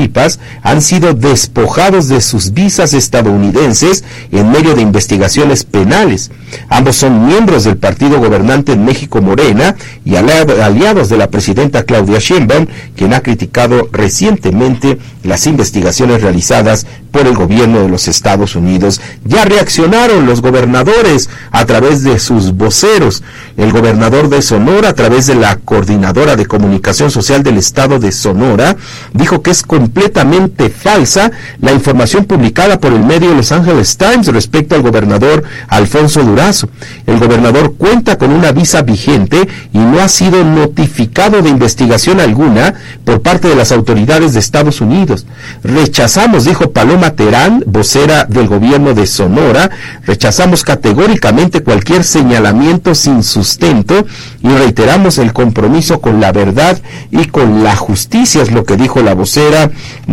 Tamaulipas han sido despojados de sus visas estadounidenses en medio de investigaciones penales. Ambos son miembros del partido gobernante en México, Morena, y aliados de la presidenta Claudia Sheinbaum, quien ha criticado recientemente las investigaciones realizadas por el gobierno de los Estados Unidos. Ya reaccionaron los gobernadores a través de sus voceros. El gobernador de Sonora, a través de la Coordinadora de Comunicación Social del Estado de Sonora, dijo que es completamente falsa la información publicada por el medio Los Angeles Times respecto al gobernador Alfonso Durazo. El gobernador cuenta con una visa vigente y no ha sido notificado de investigación alguna por parte de las autoridades de Estados Unidos. Rechazamos, dijo Paloma Terán, vocera del gobierno de Sonora, rechazamos categóricamente cualquier señalamiento sin sustento y reiteramos el compromiso con la verdad y con la justicia, es lo que dijo la vocera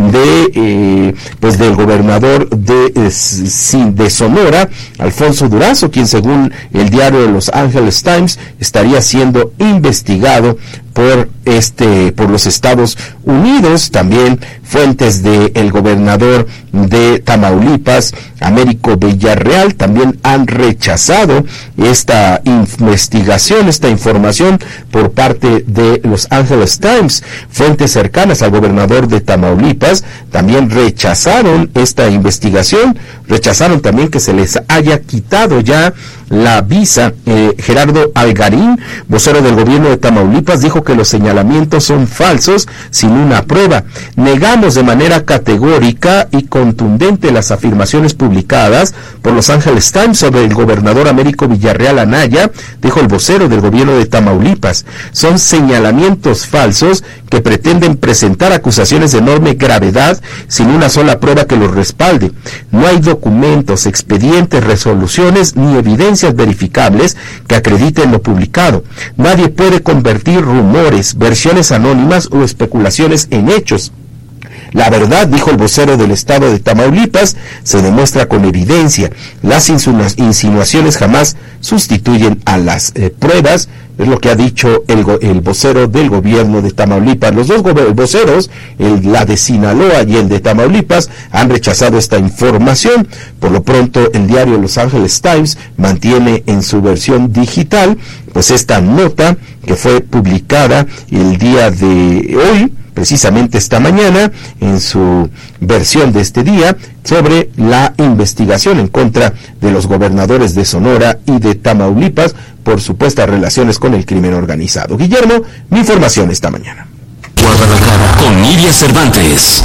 del gobernador de Sonora, Alfonso Durazo, quien según el diario de Los Angeles Times estaría siendo investigado por los Estados Unidos. También fuentes del gobernador de Tamaulipas, Américo Villarreal, también han rechazado esta investigación, esta información por parte de Los Angeles Times. Fuentes cercanas al gobernador de Tamaulipas también rechazaron esta investigación, rechazaron también que se les haya quitado ya la visa. Gerardo Algarín, vocero del gobierno de Tamaulipas, dijo que los señalamientos son falsos sin una prueba. Negamos de manera categórica y contundente las afirmaciones publicadas por Los Angeles Times sobre el gobernador Américo Villarreal Anaya, dijo el vocero del gobierno de Tamaulipas. Son señalamientos falsos que pretenden presentar acusaciones de enorme gravedad sin una sola prueba que los respalde. No hay documentos, expedientes, resoluciones ni evidencias verificables que acrediten lo publicado. Nadie puede convertir rumores, versiones anónimas o especulaciones en hechos. La verdad, dijo el vocero del estado de Tamaulipas, se demuestra con evidencia. Las insinuaciones jamás sustituyen a las pruebas, es lo que ha dicho el vocero del gobierno de Tamaulipas. Los dos voceros, la de Sinaloa y el de Tamaulipas, han rechazado esta información. Por lo pronto, el diario Los Angeles Times mantiene en su versión digital, pues esta nota que fue publicada el día de hoy, precisamente esta mañana, en su versión de este día, sobre la investigación en contra de los gobernadores de Sonora y de Tamaulipas por supuestas relaciones con el crimen organizado. Guillermo, mi información esta mañana. Guadalajara con Nidia Cervantes.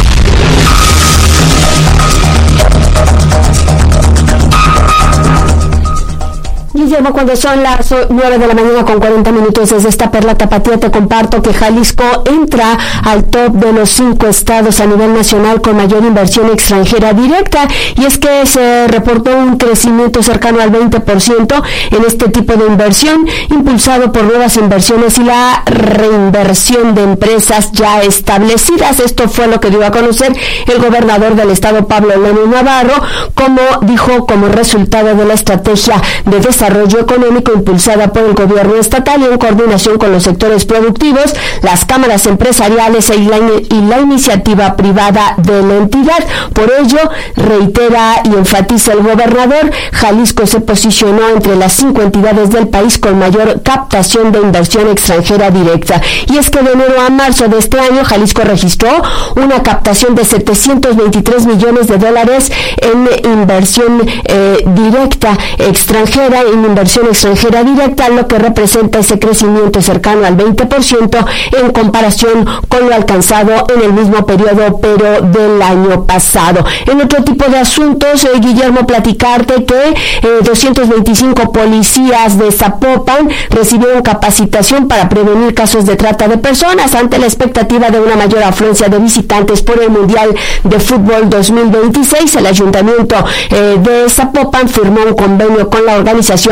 Guillermo, cuando son las 9 de la mañana con 40 minutos desde esta perla tapatía, te comparto que Jalisco entra al top de los 5 estados a nivel nacional con mayor inversión extranjera directa, y es que se reportó un crecimiento cercano al 20% en este tipo de inversión, impulsado por nuevas inversiones y la reinversión de empresas ya establecidas. Esto fue lo que dio a conocer el gobernador del estado, Pablo Lenin Navarro, como dijo, como resultado de la estrategia de desarrollo económico impulsada por el gobierno estatal y en coordinación con los sectores productivos, las cámaras empresariales y la iniciativa privada de la entidad. Por ello, reitera y enfatiza el gobernador, Jalisco se posicionó entre las 5 entidades del país con mayor captación de inversión extranjera directa. Y es que de enero a marzo de este año, Jalisco registró una captación de $723 millones en inversión directa extranjera, en inversión extranjera directa, lo que representa ese crecimiento cercano al 20% en comparación con lo alcanzado en el mismo periodo, pero del año pasado. En otro tipo de asuntos, Guillermo, platicarte que 225 policías de Zapopan recibieron capacitación para prevenir casos de trata de personas ante la expectativa de una mayor afluencia de visitantes por el Mundial de Fútbol 2026. El Ayuntamiento de Zapopan firmó un convenio con la organización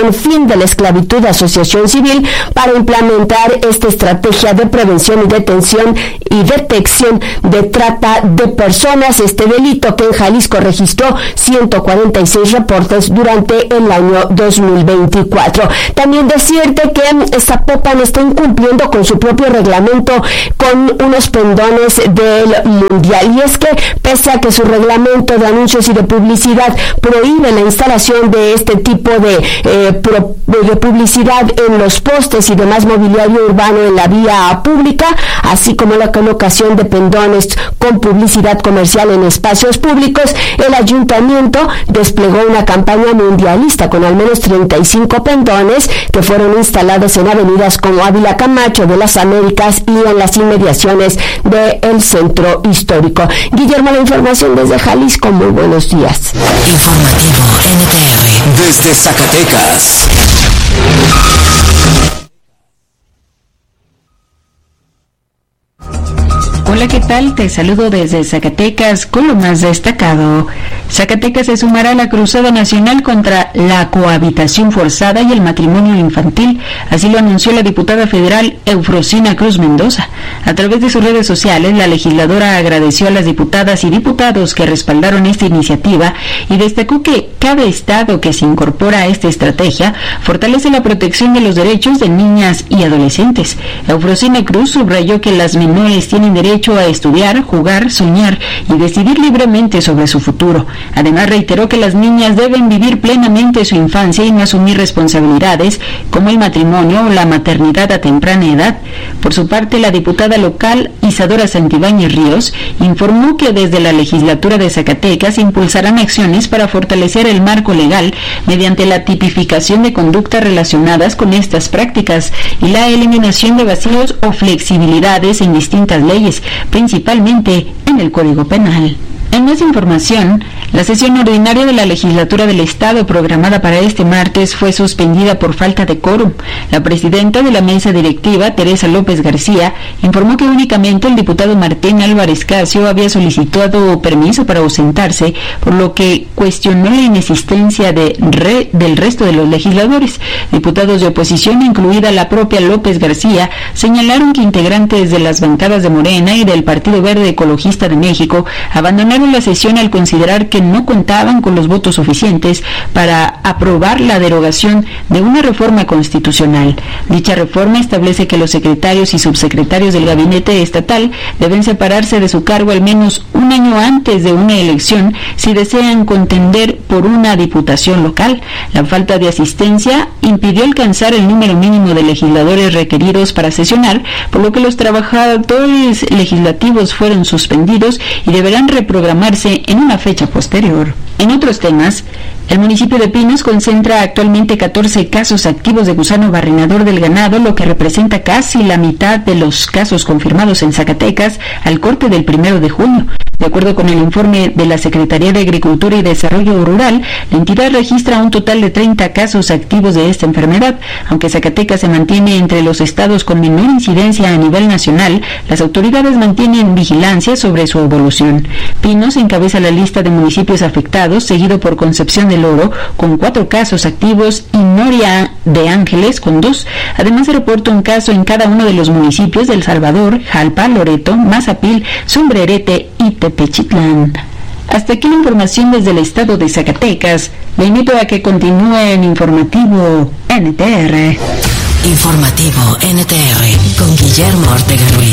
El Fin de la Esclavitud Asociación Civil para implementar esta estrategia de prevención y detención y detección de trata de personas, este delito que en Jalisco registró 146 reportes durante el año 2024. También decirte que Zapopan está incumpliendo con su propio reglamento con unos pendones del Mundial, y es que pese a que su reglamento de anuncios y de publicidad prohíbe la instalación de este tipo de publicidad en los postes y demás mobiliario urbano en la vía pública, así como la colocación de pendones con publicidad comercial en espacios públicos, el ayuntamiento desplegó una campaña mundialista con al menos 35 pendones que fueron instalados en avenidas como Ávila Camacho de las Américas y en las inmediaciones del centro histórico. Guillermo, la información desde Jalisco. Muy buenos días. Informativo NTR desde Zacatecas. Hola, ¿qué tal? Te saludo desde Zacatecas con lo más destacado. Zacatecas se sumará a la cruzada nacional contra la cohabitación forzada y el matrimonio infantil. Así lo anunció la diputada federal Eufrosina Cruz Mendoza. A través de sus redes sociales, la legisladora agradeció a las diputadas y diputados que respaldaron esta iniciativa y destacó que cada estado que se incorpora a esta estrategia fortalece la protección de los derechos de niñas y adolescentes. Eufrosina Cruz subrayó que las menores tienen derecho a estudiar, jugar, soñar y decidir libremente sobre su futuro. Además, reiteró que las niñas deben vivir plenamente su infancia y no asumir responsabilidades como el matrimonio o la maternidad a temprana edad. Por su parte, la diputada local Isadora Santibáñez Ríos informó que desde la legislatura de Zacatecas impulsarán acciones para fortalecer el marco legal mediante la tipificación de conductas relacionadas con estas prácticas y la eliminación de vacíos o flexibilidades en distintas leyes, principalmente en el Código Penal. En más información, la sesión ordinaria de la legislatura del Estado programada para este martes fue suspendida por falta de quórum. La presidenta de la mesa directiva, Teresa López García, informó que únicamente el diputado Martín Álvarez Casio había solicitado permiso para ausentarse, por lo que cuestionó la inexistencia del resto de los legisladores. Diputados de oposición, incluida la propia López García, señalaron que integrantes de las bancadas de Morena y del Partido Verde Ecologista de México abandonaron la sesión al considerar que no contaban con los votos suficientes para aprobar la derogación de una reforma constitucional. Dicha reforma establece que los secretarios y subsecretarios del gabinete estatal deben separarse de su cargo al menos un año antes de una elección si desean contender por una diputación local. La falta de asistencia impidió alcanzar el número mínimo de legisladores requeridos para sesionar, por lo que los trabajadores legislativos fueron suspendidos y deberán reprogramarse en una fecha posterior. En otros temas, el municipio de Pinos concentra actualmente 14 casos activos de gusano barrenador del ganado, lo que representa casi la mitad de los casos confirmados en Zacatecas al corte del 1 de junio. De acuerdo con el informe de la Secretaría de Agricultura y Desarrollo Rural, la entidad registra un total de 30 casos activos de esta enfermedad. Aunque Zacatecas se mantiene entre los estados con menor incidencia a nivel nacional, las autoridades mantienen vigilancia sobre su evolución. Pinos encabeza la lista de municipios afectados, seguido por Concepción del Oro, con 4 casos activos, y Noria de Ángeles, con 2. Además, se reporta un caso en cada uno de los municipios de El Salvador, Jalpa, Loreto, Mazapil, Sombrerete y Tepechitlán. Hasta aquí la información desde el estado de Zacatecas. Le invito a que continúe en Informativo NTR. Informativo NTR con Guillermo Ortega Ruiz.